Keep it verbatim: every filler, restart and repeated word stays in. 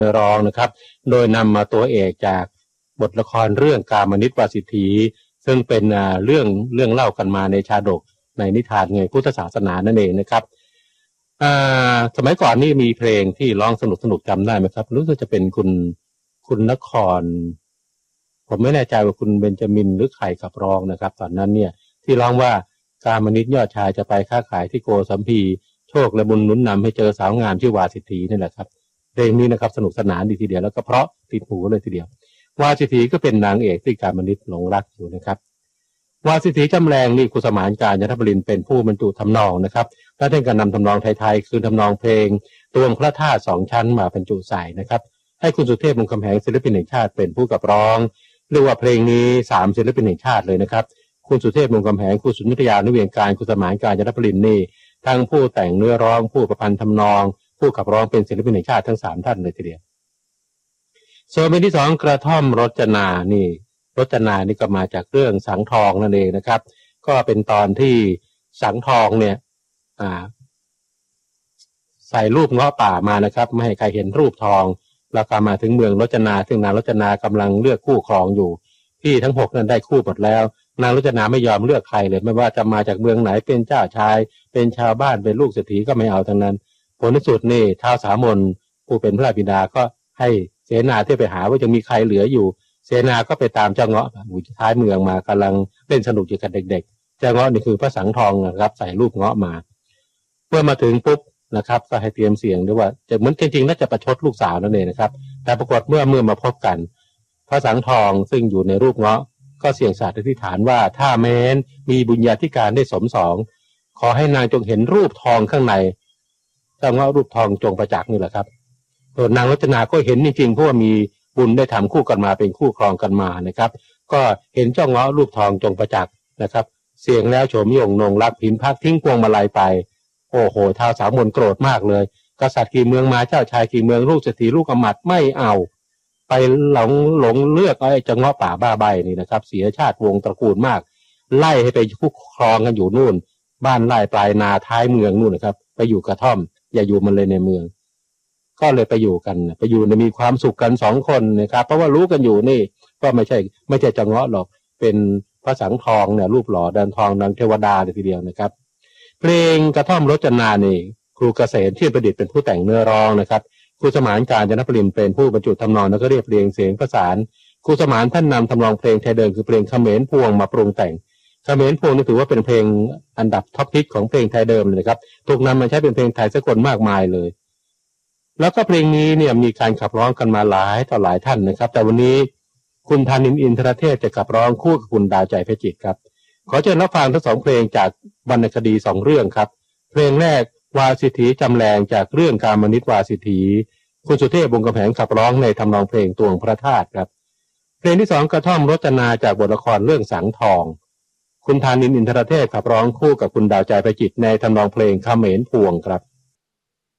ร้องนะครับโดยนำมาตัวเอกจากบทละครเรื่องกามนิตวาสิทธีซึ่งเป็นเรื่องเรื่องเล่ากันมาในชาดกในนิทานในพุทธศาสนานั่นเองนะครับสมัยก่อนนี่มีเพลงที่ร้องสนุกสนุกจำได้ไหมครับรู้สึกจะเป็นคุณคุณนครผมไม่แน่ใจว่าคุณเบนจามินหรือใครขับร้องนะครับตอนนั้นเนี่ยที่ร้องว่ากามนิตยอดชายจะไปค้าขายที่โกสัมพีโชคและบุญหนุนนำให้เจอสาวงามชื่อวาสิทธีนี่แหละครับเพลงนี้นะครับสนุกสนานดีทีเดียวแล้วก็เพราะติดหูเลยทีเดียววาสิทธีก็เป็นนางเอกที่กามนิตหลงรักอยู่นะครับวาสิทธีจำแรงนี่ครูสมานกาญจนบรินทร์เป็นผู้บรรจุทำนองนะครับและได้การนำทำนองไทยๆคือทำนองเพลงตวงพระธาตุสองชั้นมาบรรจุใส่นะครับให้คุณสุเทพวงศ์คำแหงศิลปินแห่งชาติเป็นผู้กับร้องเรียกว่าเพลงนี้สามศิลปินแห่งชาติเลยนะครับคุณสุเทพวงศ์คำแหงคุณสุนทรยานุเวียงการคุณสมานกาญจนบรินทร์นี่ทั้งผู้แต่งเนื้อร้องผู้ประพันธ์ทำนองผู้ขับร้องเป็นศิลปินแห่งชาติทั้งสามท่านเลยทีเดียวส่วนเพลงที่สองกระท่อมรจนานี่รจนานี่ก็มาจากเรื่องสังทองนั่นเองนะครับก็เป็นตอนที่สังทองเนี่ยอ่าใส่รูปเงาะป่ามานะครับไม่ให้ใครเห็นรูปทองแล้วก็มาถึงเมืองรจนาซึ่งนางรจนากำลังเลือกคู่ครองอยู่พี่ทั้งหกนั้นได้คู่หมดแล้วนางรจนาไม่ยอมเลือกใครเลยไม่ว่าจะมาจากเมืองไหนเป็นเจ้าชายเป็นชาวบ้านเป็นลูกเศรษฐีก็ไม่เอาทั้งนั้นผลที่สุดนี่ท้าวสามนผู้เป็นพระบิดาก็ให้เสนาที่ไปหาว่าจะมีใครเหลืออยู่เสนาก็ไปตามเจ้าเงาะอยู่ท้ายเมืองมากำลังเล่นสนุกอยู่กับเด็กๆเจ้าเงาะนี่คือพระสังทองนะครับใส่รูปเงาะมาเมื่อมาถึงปุ๊บนะครับก็ให้เตรียมเสียงด้วยว่าจะเหมือนจริงๆน่าจะประชดลูกสาวนั่นเองนะครับแต่ปรากฏเมื่อเมื่อมาพบกันพระสังทองซึ่งอยู่ในรูปเงาะก็เสี่ยงสาธอธิษฐานว่าถ้าแม้นมีบุญญาธิการได้สมสองขอให้นางจงเห็นรูปทองข้างในเจ้าเงาะรูปทองจงประจักษ์นี่แหละครับตัวนางรจนาก็เห็นจริงๆเพราะว่ามีบุญได้ทำคู่กันมาเป็นคู่ครองกันมานะครับก็เห็นเจ้าเงาะรูปทองจงประจักษ์นะครับเสียงแล้วโฉมโยงนงรักพิมพ์พักทิ้งพวงมาลัยไปโอ้โหท้าวสามนโกรธมากเลยกษัตริย์กี่เมืองมาเจ้าชายกี่เมืองลูกเศรษฐีลูกอมาตย์ไม่เอาไปหลงหลงเลือกไอ้เจ้าเงาะป่าบ้าใบนี่นะครับเสียชาติวงตระกูลมากไล่ให้ไปคู่ครองกันอยู่นู่นบ้านไร่ปลายนาท้ายเมืองนู่นนะครับไปอยู่กระท่อมอย่าอยู่มันเลยในเมืองก็เลยไปอยู่กันไปอยู่ในมีความสุขกันสองคนนะครับเพราะว่ารู้กันอยู่นี่ก็ไม่ใช่ไม่ใช่เจ้าเงาะหรอกเป็นพระสังทองเนี่ยรูปหล่อดันทองดังเทวดาเลยทีเดียวนะครับเพลงกระท่อมรจนานี่ครูเกษมที่ประดิษฐ์เป็นผู้แต่งเนื้อร้องนะครับครูสมานกาญจนบรินทร์เป็นผู้บรรจุทำนองแล้วก็เรียบเรียงเสียงประสานครูสมานท่านนำทำนองเพลงไทยเดิมคือเพลงเขมรพวงมาปรุงแต่งเขมรพวงนี่ถือว่าเป็นเพลงอันดับท็อปฮิตของเพลงไทยเดิมเลยครับถูกนำมาใช้เป็นเพลงไทยสากลมากมายเลยแล้วก็เพลงนี้เนี่ยมีการขับร้องกันมาหลายต่อหลายท่านนะครับแต่วันนี้คุณธานินทร์อินทรเทพจะขับร้องคู่กับคุณดาวใจเพชรจิตครับขอเชิญรับฟังทั้งสองเพลงจากวรรณคดีสองเรื่องครับเพลงแรกวาสิทธีจำแรงจากเรื่องกามนิตวาสิทธีคุณสุเทพวงศ์กำแหงขับร้องในทำนองเพลงตวงพระธาตุครับเพลงที่สองกระท่อมรจนาจากบทละครเรื่องสังทองคุณธานินทร์อินทรเทพขับร้องคู่กับคุณดาวใจเพชรจิตในทำนองเพลงเขมรพวงครับ